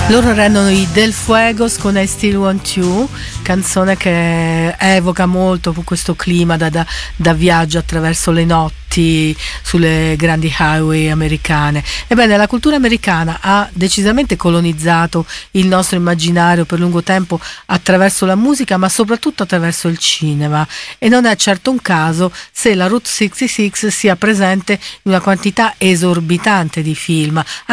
Loro rendono i Del Fuegos con I Still Want You, canzone che evoca molto questo clima da viaggio attraverso le notti sulle grandi highway americane. Ebbene, la cultura americana ha decisamente colonizzato il nostro immaginario per lungo tempo attraverso la musica, ma soprattutto attraverso il cinema, e non è certo un caso se la Route 66 sia presente in una quantità esorbitante di film,